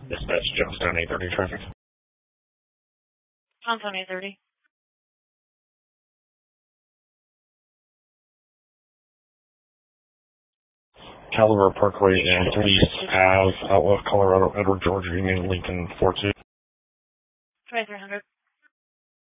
Dispatch, Johnstown 830 traffic. Johnstown 830. Caliber Parkway and East Ave, Outlook, Colorado, Edward, Georgia, Union, Lincoln, 42. 2300.